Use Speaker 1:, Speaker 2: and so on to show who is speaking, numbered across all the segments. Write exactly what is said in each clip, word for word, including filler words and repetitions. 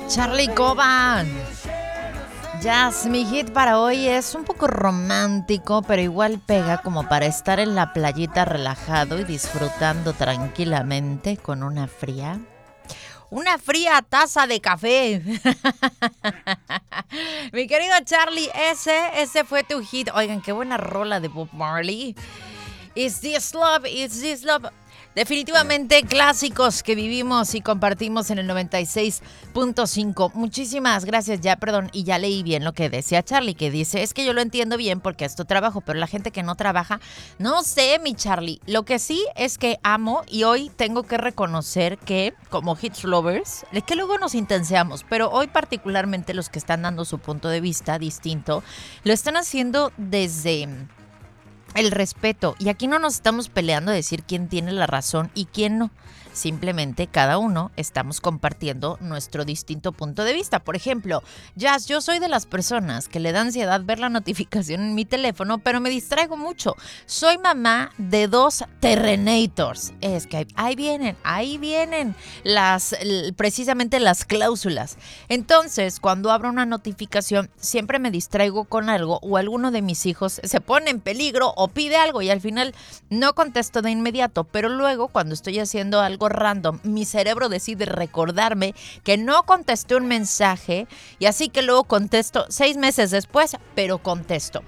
Speaker 1: Charlie Coban. Jazz, mi hit para hoy es un poco romántico, pero igual pega como para estar en la playita relajado y disfrutando tranquilamente con una fría, una fría taza de café. Mi querido Charlie, ese, ese fue tu hit. Oigan, qué buena rola de Bob Marley. Is this love? Is this love? Definitivamente clásicos que vivimos y compartimos en el noventa y seis punto cinco. Muchísimas gracias. Ya, perdón, y ya leí bien lo que decía Charlie, que dice, es que yo lo entiendo bien porque esto trabajo, pero la gente que no trabaja, no sé, mi Charlie. Lo que sí es que amo y hoy tengo que reconocer que como hits lovers, es que luego nos intenseamos, pero hoy particularmente los que están dando su punto de vista distinto, lo están haciendo desde el respeto. Y aquí no nos estamos peleando de decir quién tiene la razón y quién no. Simplemente cada uno estamos compartiendo nuestro distinto punto de vista. Por ejemplo, Jazz, yo soy de las personas que le da ansiedad ver la notificación en mi teléfono, pero me distraigo mucho. Soy mamá de dos Terrenators. Es que ahí vienen, ahí vienen las, precisamente las cláusulas. Entonces, cuando abro una notificación, siempre me distraigo con algo o alguno de mis hijos se pone en peligro o pide algo y al final no contesto de inmediato, pero luego cuando estoy haciendo algo random, mi cerebro decide recordarme que no contesté un mensaje y así que luego contesto seis meses después, pero contesto.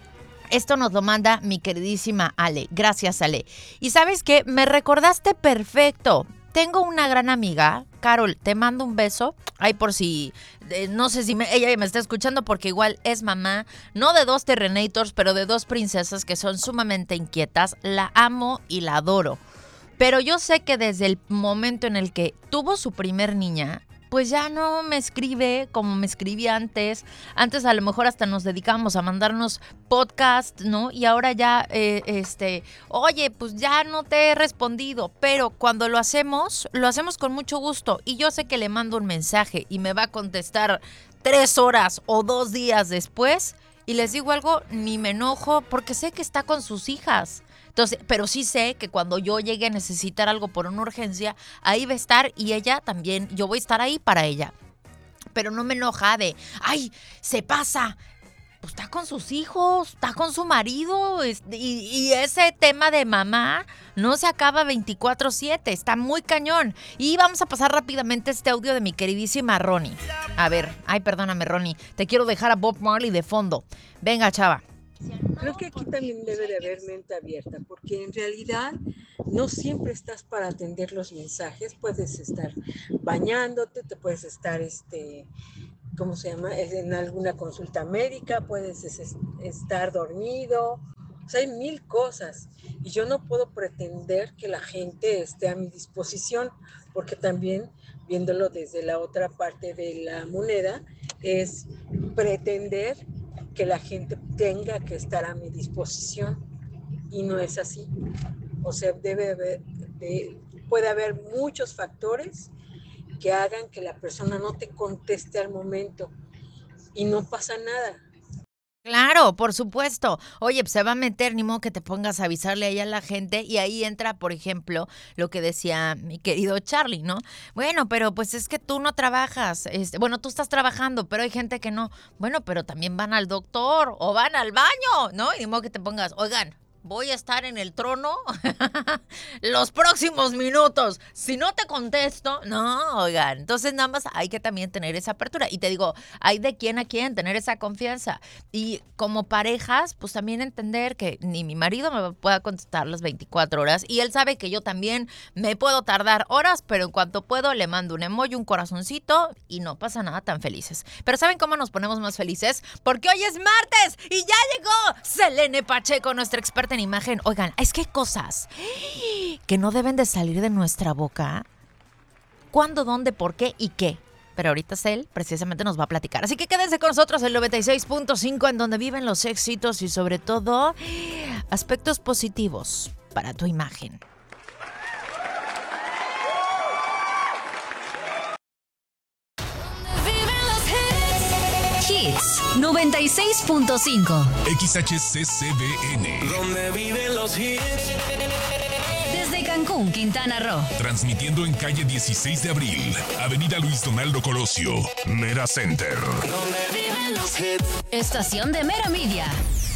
Speaker 1: Esto nos lo manda mi queridísima Ale. Gracias, Ale. Y ¿sabes qué? Me recordaste perfecto. Tengo una gran amiga, Carol, te mando un beso. Ay, por si, eh, no sé si me, ella me está escuchando porque igual es mamá, no de dos Terrenators, pero de dos princesas que son sumamente inquietas. La amo y la adoro. Pero yo sé que desde el momento en el que tuvo su primer niña, pues ya no me escribe como me escribía antes. Antes a lo mejor hasta nos dedicamos a mandarnos podcast, ¿no? Y ahora ya, eh, este, oye, pues ya no te he respondido. Pero cuando lo hacemos, lo hacemos con mucho gusto. Y yo sé que le mando un mensaje y me va a contestar tres horas o dos días después. Y les digo algo, ni me enojo porque sé que está con sus hijas. Entonces, pero sí sé que cuando yo llegue a necesitar algo por una urgencia, ahí va a estar y ella también, yo voy a estar ahí para ella. Pero no me enoja de, ay, se pasa. Pues está con sus hijos, está con su marido y, y ese tema de mamá no se acaba veinticuatro siete, está muy cañón. Y vamos a pasar rápidamente este audio de mi queridísima Ronnie. A ver, ay, perdóname Ronnie, te quiero dejar a Bob Marley de fondo. Venga, chava.
Speaker 2: Creo que aquí también debe de haber mente abierta, porque en realidad no siempre estás para atender los mensajes. Puedes estar bañándote, te puedes estar, este, ¿cómo se llama? En alguna consulta médica, puedes es, estar dormido. O sea, hay mil cosas. Y yo no puedo pretender que la gente esté a mi disposición, porque también, viéndolo desde la otra parte de la moneda, es pretender que la gente tenga que estar a mi disposición y no es así. O sea, debe haber, de, puede haber muchos factores que hagan que la persona no te conteste al momento y no pasa nada.
Speaker 1: Claro, por supuesto. Oye, pues se va a meter, ni modo que te pongas a avisarle ahí a la gente y ahí entra, por ejemplo, lo que decía mi querido Charlie, ¿no? Bueno, pero pues es que tú no trabajas, este, bueno, tú estás trabajando, pero hay gente que no. Bueno, pero también van al doctor o van al baño, ¿no? Y ni modo que te pongas, oigan, voy a estar en el trono los próximos minutos. Si no te contesto, no, oigan. Entonces nada más hay que también tener esa apertura. Y te digo, hay de quién a quién tener esa confianza. Y como parejas, pues también entender que ni mi marido me pueda contestar las veinticuatro horas. Y él sabe que yo también me puedo tardar horas, pero en cuanto puedo le mando un emoji, un corazoncito y no pasa nada, tan felices. Pero ¿saben cómo nos ponemos más felices? Porque hoy es martes y ya llegó Selene Pacheco, nuestra experta en imagen. Oigan, es que hay cosas que no deben de salir de nuestra boca. ¿Cuándo, dónde, por qué y qué? Pero ahorita él precisamente nos va a platicar. Así que quédense con nosotros en el noventa y seis punto cinco, en donde viven los éxitos y sobre todo aspectos positivos para tu imagen.
Speaker 3: Hits noventa y seis punto cinco.
Speaker 4: X H C C B N.
Speaker 5: Donde viven los hits.
Speaker 3: Desde Cancún, Quintana Roo.
Speaker 4: Transmitiendo en calle dieciséis de abril, Avenida Luis Donaldo Colosio, Mera Center.
Speaker 3: Donde viven los hits. Estación de Mera Media.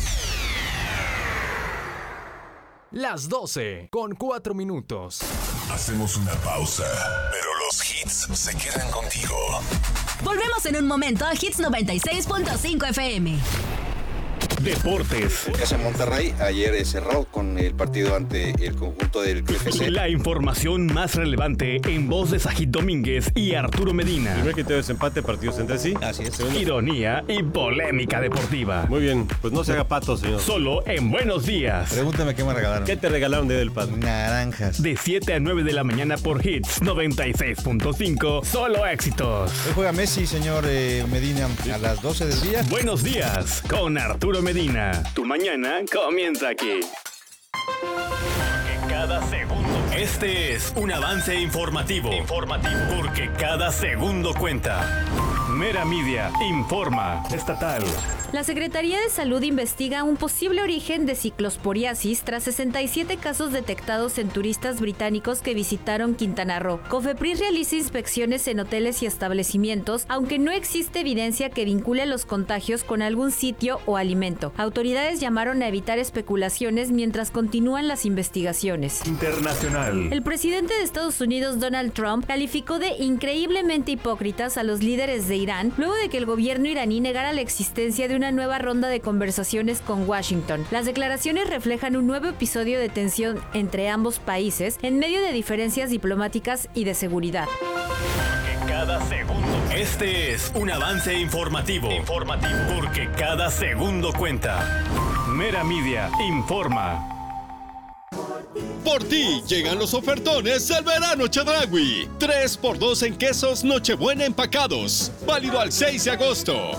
Speaker 5: Las doce con cuatro minutos.
Speaker 4: Hacemos una pausa, pero los hits se quedan contigo.
Speaker 3: Volvemos en un momento a Hits noventa y seis punto cinco F M.
Speaker 6: Deportes.
Speaker 7: En Monterrey ayer cerró con el partido ante el conjunto del Club F C.
Speaker 6: La información más relevante en voz de Sajid Domínguez y Arturo Medina.
Speaker 8: Primer criterio de desempate, partidos entre sí.
Speaker 7: Así es.
Speaker 6: Ironía y polémica deportiva.
Speaker 8: Muy bien, pues no se haga pato, señor.
Speaker 6: Solo en Buenos Días.
Speaker 7: Pregúntame qué me regalaron.
Speaker 8: ¿Qué te regalaron de del padre?
Speaker 7: Naranjas.
Speaker 6: De siete a nueve de la mañana por Hits noventa y seis punto cinco. Solo éxitos.
Speaker 7: Hoy juega Messi, señor eh, Medina, a las doce del día.
Speaker 6: Buenos Días con Arturo Medina. Tu mañana comienza aquí. Porque cada segundo. Este es un avance informativo. Informativo. Porque cada segundo cuenta. Mera Media informa. Estatal.
Speaker 9: La Secretaría de Salud investiga un posible origen de ciclosporiasis tras sesenta y siete casos detectados en turistas británicos que visitaron Quintana Roo. COFEPRIS realiza inspecciones en hoteles y establecimientos, aunque no existe evidencia que vincule los contagios con algún sitio o alimento. Autoridades llamaron a evitar especulaciones mientras continúan las investigaciones.
Speaker 6: Internacional.
Speaker 9: El presidente de Estados Unidos, Donald Trump, calificó de increíblemente hipócritas a los líderes de Irán luego de que el gobierno iraní negara la existencia de una nueva ronda de conversaciones con Washington. Las declaraciones reflejan un nuevo episodio de tensión entre ambos países en medio de diferencias diplomáticas y de seguridad.
Speaker 6: Porque cada segundo. Este es un avance informativo. Informativo. Porque cada segundo cuenta. Mera Media informa.
Speaker 10: Por ti llegan los ofertones del verano Chedraui. tres por dos en quesos Nochebuena empacados. Válido al seis de agosto.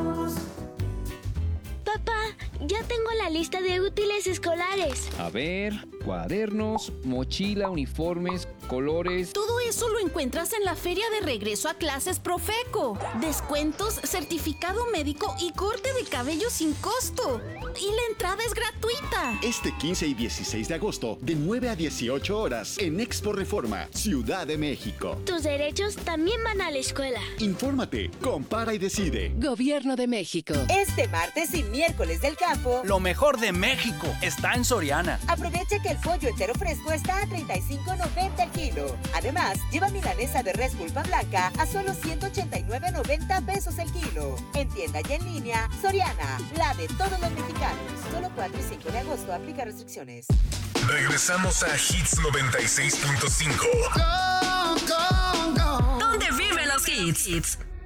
Speaker 11: Papá, ya tengo la lista de útiles escolares.
Speaker 12: A ver, cuadernos, mochila, uniformes, colores.
Speaker 13: Todo eso lo encuentras en la feria de regreso a clases Profeco. Descuentos, certificado médico y corte de cabello sin costo. Y la entrada es gratuita.
Speaker 10: Este quince y dieciséis de agosto, de nueve a dieciocho horas, en Expo Reforma, Ciudad de México.
Speaker 11: Tus derechos también van a la escuela.
Speaker 10: Infórmate, compara y decide.
Speaker 3: Gobierno de México.
Speaker 14: Este martes y miércoles del campo,
Speaker 15: lo mejor de México está en Soriana.
Speaker 14: Aprovecha que el pollo entero fresco está a treinta y cinco noventa el kilo. Además, lleva milanesa de res pulpa blanca a solo ciento ochenta y nueve noventa pesos el kilo. En tienda y en línea, Soriana, la de todos los mexicanos. Solo cuatro y cinco de agosto, aplica restricciones.
Speaker 4: Regresamos a Hits noventa y seis punto cinco.
Speaker 3: ¿Dónde viven los hits?